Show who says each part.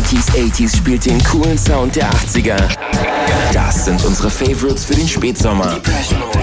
Speaker 1: 90s, 80s spielt den coolen Sound der 80er. Das sind unsere Favorites für den Spätsommer.